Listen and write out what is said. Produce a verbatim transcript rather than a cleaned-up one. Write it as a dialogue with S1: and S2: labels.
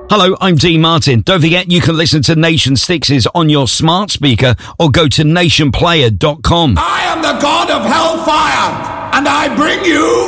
S1: Hello, I'm Dean Martin. Don't forget you can listen to Nation Sixes on your smart speaker or go to nation player dot com.
S2: I am the god of hellfire, and I bring you